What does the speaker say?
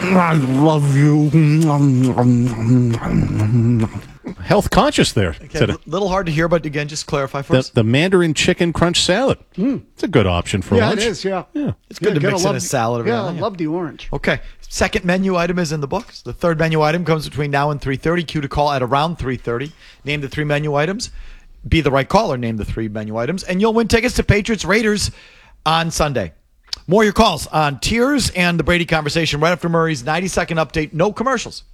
I love you. Health conscious there. Okay, a little hard to hear, but again, just clarify for us. The Mandarin chicken crunch salad. It's a good option for Yeah, lunch. it is, yeah. It's good to mix in a salad every Yeah, now I and then. love the orange. Okay. Second menu item is in the books. The third menu item comes between now and 3:30. Cue to call at around 3:30. Name the three menu items. Be the right caller. Name the three menu items. And you'll win tickets to Patriots Raiders on Sunday. More of your calls on Tiers and the Brady Conversation right after Murray's 90-second update. No commercials.